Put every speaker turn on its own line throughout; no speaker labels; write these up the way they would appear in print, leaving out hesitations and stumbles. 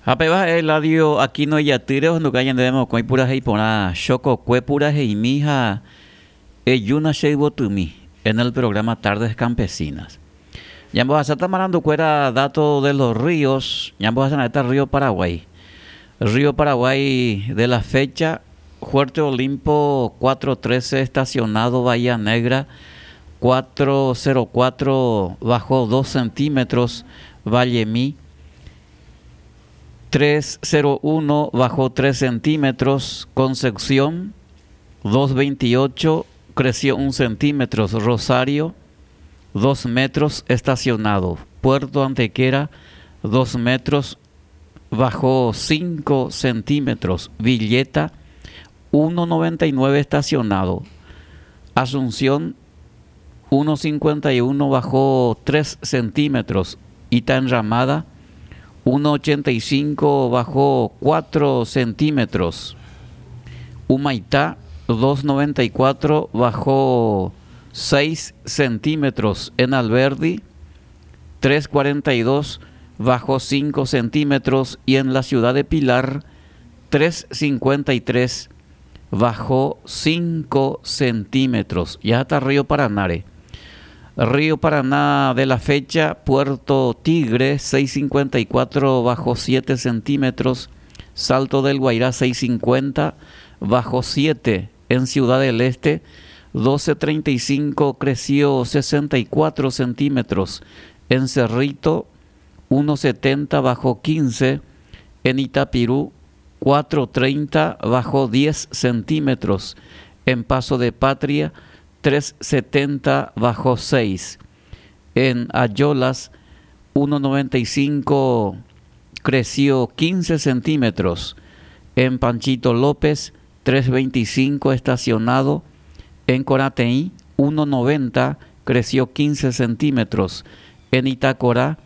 Apeba el audio aquí no ya tire no cayan debemos con pura y pona choco cue pura y mija yuna sheibo tumi en el programa Tardes Campesinas. Yambo está marando cuera dato de los ríos, yambo a estar Río Paraguay. Río Paraguay de la fecha Fuerte Olimpo 413 estacionado Bahía Negra 404 bajó 2 centímetros Vallemí 301 bajó 3 centímetros, Concepción 228 creció 1 centímetro, Rosario 2 metros estacionado, Puerto Antequera 2 metros bajó 5 centímetros, Villeta 1,99 estacionado, Asunción 1,51 bajó 3 centímetros, Itaenramada 1,85 bajó 4 centímetros. Humaitá 2,94 bajó 6 centímetros. En Alberdi 3,42 bajó 5 centímetros. Y en la ciudad de Pilar 3,53 bajó 5 centímetros. Ya está Río Paranare. Río Paraná de la fecha, Puerto Tigre 6,54 bajó 7 centímetros, Salto del Guairá 6,50 bajó 7, en Ciudad del Este 12,35 creció 64 centímetros, en Cerrito 1,70 bajó 15, en Itapirú 4,30 bajó 10 centímetros, en Paso de Patria 3,70 bajó 6. En Ayolas 1,95 creció 15 centímetros. En Panchito López 3,25 estacionado. En Corateí 1,90 creció 15 centímetros. En Itacorá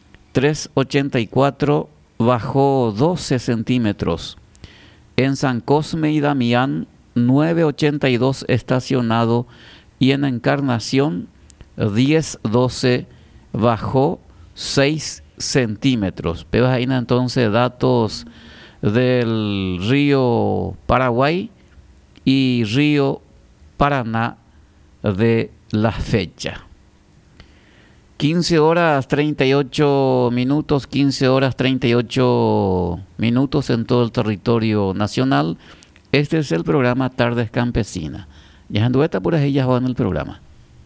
3,84 bajó 12 centímetros. En San Cosme y Damián 9,82 estacionado y en Encarnación 10,12 bajó 6 centímetros. Pero ahí entonces datos del río Paraguay y río Paraná de la fecha. 15 horas 38 minutos, 15 horas 38 minutos en todo el territorio nacional. Este es el programa Tardes Campesinas. Ya andueta por ahí ya en el programa.